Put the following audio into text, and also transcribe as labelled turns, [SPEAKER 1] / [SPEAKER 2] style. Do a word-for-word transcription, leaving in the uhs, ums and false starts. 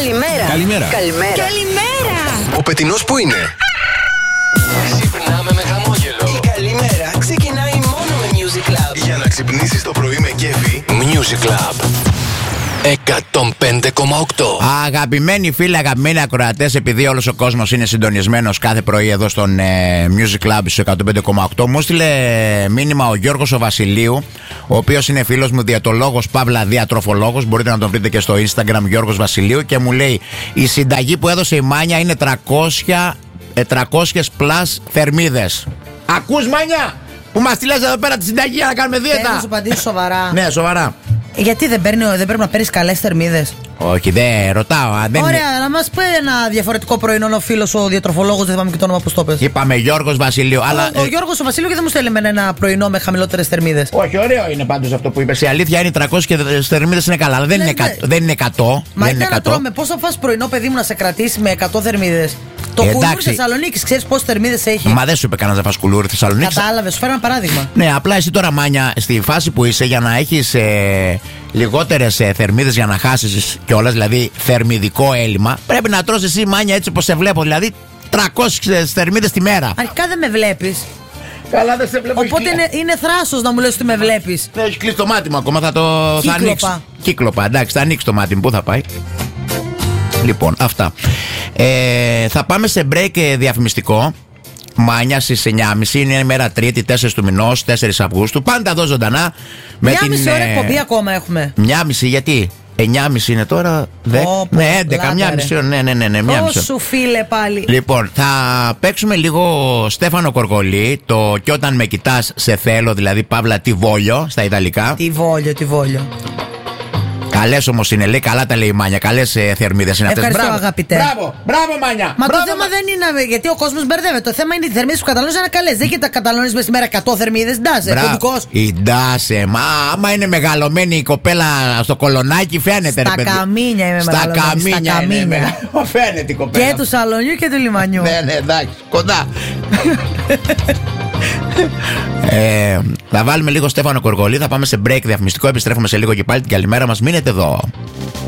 [SPEAKER 1] Καλημέρα.
[SPEAKER 2] Καλημέρα.
[SPEAKER 1] Καλημέρα. Καλημέρα.
[SPEAKER 3] Ο πετεινός που είναι?
[SPEAKER 2] Ξυπνάμε με χαμόγελο.
[SPEAKER 4] Η καλημέρα ξεκινάει μόνο με Music Club.
[SPEAKER 3] Για να ξυπνήσεις το πρωί με κέφι.
[SPEAKER 2] Music Club εκατόν πέντε κόμμα οκτώ.
[SPEAKER 5] Αγαπημένοι φίλοι, αγαπημένοι ακροατές, επειδή όλος ο κόσμος είναι συντονισμένος κάθε πρωί εδώ στον ε, Music Club στο εκατόν πέντε κόμμα οκτώ, μου στείλε μήνυμα ο Γιώργος ο Βασιλείου, ο οποίος είναι φίλος μου, διαιτολόγος παύλα διατροφολόγος. Μπορείτε να τον βρείτε και στο Instagram, Γιώργος Βασιλείου, και μου λέει: η συνταγή που έδωσε η Μάνια είναι τριακόσιες πλας θερμίδες. Ακούς, Μάνια, που μας τη λες εδώ πέρα τη συνταγή για να κάνουμε δίαιτα?
[SPEAKER 6] Θέλω να σου απαντήσω σοβαρά.
[SPEAKER 5] Ναι, σοβαρά.
[SPEAKER 6] Γιατί δεν, παίρνει, δεν πρέπει να παίρνει καλές θερμίδες?
[SPEAKER 5] Όχι, δεν ρωτάω. Δεν
[SPEAKER 6] Ωραία,
[SPEAKER 5] είναι...
[SPEAKER 6] να μας πει ένα διαφορετικό πρωινό ο φίλος ο διατροφολόγος, δεν θυμάμαι και το όνομα που το πες.
[SPEAKER 5] Είπαμε Γιώργος Βασιλείου.
[SPEAKER 6] Ο,
[SPEAKER 5] αλλά,
[SPEAKER 6] ο
[SPEAKER 5] ε...
[SPEAKER 6] Γιώργος ο Βασιλείου και δεν μου στέλνει με ένα πρωινό με χαμηλότερες θερμίδες.
[SPEAKER 5] Όχι, ωραίο είναι πάντως αυτό που είπες. Η αλήθεια είναι τριακόσιες θερμίδες είναι καλά, αλλά δεν,
[SPEAKER 6] Ναι,
[SPEAKER 5] είναι,
[SPEAKER 6] ναι.
[SPEAKER 5] εκατό, δεν είναι εκατό.
[SPEAKER 6] Μα
[SPEAKER 5] δεν
[SPEAKER 6] ήταν να τρώμε, πώς θα φας πρωινό, παιδί μου, να σε κρατήσει με εκατό θερμίδες? Το
[SPEAKER 5] Ε,
[SPEAKER 6] κουλούρι
[SPEAKER 5] εντάξει.
[SPEAKER 6] Θεσσαλονίκης, ξέρεις πόσες θερμίδες έχει?
[SPEAKER 5] Μα δεν σου είπε κανένα να φας κουλούρι Θεσσαλονίκη.
[SPEAKER 6] Κατάλαβες, σου φέρω ένα παράδειγμα.
[SPEAKER 5] Ναι, απλά εσύ τώρα, Μάνια, στη φάση που είσαι, για να έχεις ε, λιγότερες ε, θερμίδες για να χάσεις κιόλας, δηλαδή θερμιδικό έλλειμμα, πρέπει να τρως εσύ, Μάνια, έτσι όπως σε βλέπω, δηλαδή τριακόσιες θερμίδες τη μέρα.
[SPEAKER 6] Αρχικά δεν με βλέπεις.
[SPEAKER 5] Καλά, δεν σε βλέπω.
[SPEAKER 6] Οπότε είναι, είναι θράσος να μου λες ότι με βλέπεις.
[SPEAKER 5] Δεν έχει κλείσει το μάτι μου ακόμα, θα το θα
[SPEAKER 6] Κύκλοπα.
[SPEAKER 5] ανοίξει. Κύκλοπα, εντάξει, θα ανοίξει το μάτι μου, πού θα πάει? Λοιπόν, αυτά. Ε, θα πάμε σε break ε, διαφημιστικό. Μάνια στις εννιά και μισή, είναι η μέρα Τρίτη, τέσσερις του μηνός, τέσσερις Αυγούστου. Πάντα εδώ ζωντανά. Με
[SPEAKER 6] Μια
[SPEAKER 5] την,
[SPEAKER 6] μισή ώρα
[SPEAKER 5] ε,
[SPEAKER 6] εκπομπή ακόμα έχουμε.
[SPEAKER 5] Μια μισή, γιατί? εννιά και μισή είναι τώρα. Δε,
[SPEAKER 6] Ω,
[SPEAKER 5] ναι,
[SPEAKER 6] πω,
[SPEAKER 5] έντεκα,
[SPEAKER 6] λάκα,
[SPEAKER 5] μια
[SPEAKER 6] ρε.
[SPEAKER 5] μισή ώρα. Ναι, ναι, ναι, ναι, μια μισή ώρα.
[SPEAKER 6] Ω, σου φίλε πάλι.
[SPEAKER 5] Λοιπόν, θα παίξουμε λίγο Στέφανο Κορκολί, το «Κι όταν με κοιτάς σε θέλω», δηλαδή παύλα «Τι βόλιο» στα Ιταλικά.
[SPEAKER 6] Τι βόλιο, τι βόλιο.
[SPEAKER 5] Καλές όμως είναι, λέει, καλά τα λέει η Μάνια. Καλές ε, θερμίδες είναι αυτές.
[SPEAKER 6] Ευχαριστώ,
[SPEAKER 5] Μπράβο,
[SPEAKER 6] αγαπητέ.
[SPEAKER 5] Μπράβο, μπράβο, Μάνια.
[SPEAKER 6] Μα
[SPEAKER 5] μπράβο,
[SPEAKER 6] το θέμα
[SPEAKER 5] Μα-
[SPEAKER 6] δεν είναι. Γιατί ο κόσμος μπερδεύεται. Το θέμα είναι οι θερμίδες που καταναλώνεις να είναι καλές. Δεν γίνεται να καταναλώνεις μέσα στη μέρα εκατό θερμίδες. Ντάσε,
[SPEAKER 5] Μπράβο.
[SPEAKER 6] κωδικός.
[SPEAKER 5] Η Ντάσε, μα άμα είναι μεγαλωμένη η κοπέλα στο κολονάκι, φαίνεται,
[SPEAKER 6] Στα
[SPEAKER 5] ρε παιδί.
[SPEAKER 6] καμίνια είμαι
[SPEAKER 5] Στα
[SPEAKER 6] μεγαλωμένη, στα
[SPEAKER 5] καμίνια είναι
[SPEAKER 6] καμίνια.
[SPEAKER 5] μεγα- φαίνεται η κοπέλα.
[SPEAKER 6] Και του σαλονιού και του λιμανιού.
[SPEAKER 5] Ναι, ναι, εντάξει, κοντά. ε, θα βάλουμε λίγο Στέφανο Κορκολί, θα πάμε σε break διαφημιστικό, επιστρέφουμε σε λίγο και πάλι. Την καλημέρα μας, μείνετε εδώ.